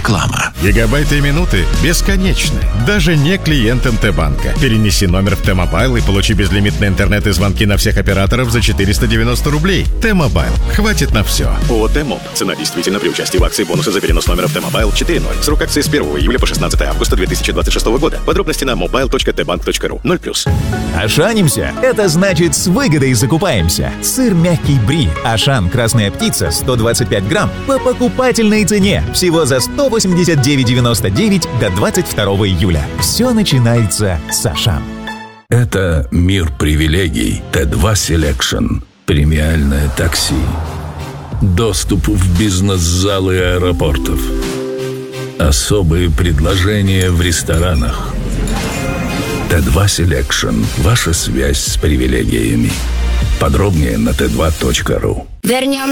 Реклама. Гигабайты и минуты бесконечны. Даже не клиентам Т-банка. Перенеси номер в Т-мобайл и получи безлимитный интернет и звонки на всех операторов за 490 рублей. Т-мобайл. Хватит на все. ООО «Т-моб». Цена действительно при участии в акции бонусы за перенос номера в Т-мобайл 4.0. Срок акции с 1 июля по 16 августа 2026 года. Подробности на mobile.tbank.ru. 0+. Ашанимся – это значит с выгодой закупаемся. Сыр мягкий бри, Ашан красная птица 125 грамм по покупательной цене. Всего за 189,99 до 22 июля. Все начинается с Ашан. Это мир привилегий. Т2 Selection. Премиальное такси. Доступ в бизнес-залы аэропортов. Особые предложения в ресторанах. Т2 Selection. Ваша связь с привилегиями. Подробнее на t2.ru. Вернем